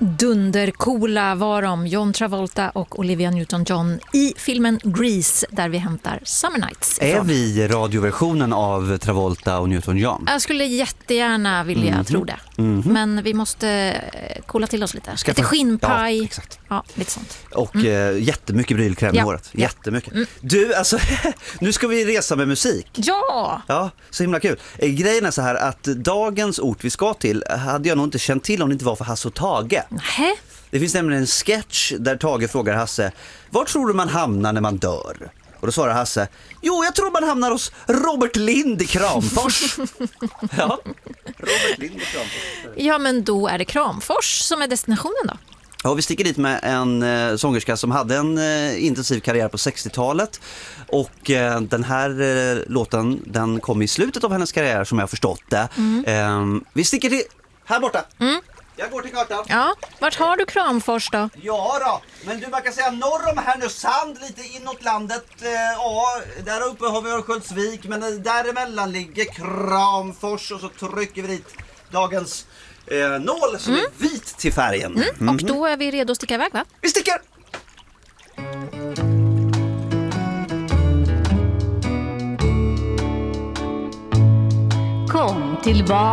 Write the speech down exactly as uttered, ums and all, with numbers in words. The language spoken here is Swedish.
Dundercoola var de, John Travolta och Olivia Newton-John i filmen Grease, där vi hämtar Summer Nights ifrån. Är vi radioversionen av Travolta och Newton-John? Jag skulle jättegärna vilja mm-hmm. tro det. Mm-hmm. Men vi måste kolla till oss lite. Skaffa... Lite skinnpaj. Ja, exakt. Ja, lite sånt. Och mm. äh, jättemycket brylkräm i ja. håret. Ja. Jättemycket. Mm. Du, alltså, nu ska vi resa med musik. Ja! Ja, så himla kul. Grejen är så här att dagens ort vi ska till hade jag nog inte känt till om det inte var för Hasse och Tage. Nähä? Det finns nämligen en sketch där Tage frågar Hasse: var tror du man hamnar när man dör? Och då svarar Hasse: jo, jag tror man hamnar hos Robert Lind i Kramfors. Ja, Robert Lind i Kramfors. Ja, men då är det Kramfors som är destinationen då. Ja, vi sticker dit med en eh, sångerska som hade en eh, intensiv karriär på sextiotalet. Och eh, den här eh, låten, den kom i slutet av hennes karriär som jag har förstått det. Mm. Eh, vi sticker till här borta. Mm. Jag går till kartan. Ja, vart har du Kramfors då? Ja då, men du man kan säga norr om Härnösand, lite inåt landet. Eh, ja, där uppe har vi Örnsköldsvik, men däremellan ligger Kramfors och så trycker vi dit dagens eh, nål som mm. är vit till färgen. Mm. Mm. Och då är vi redo att sticka iväg, va? Vi sticker! Kom tillbaka.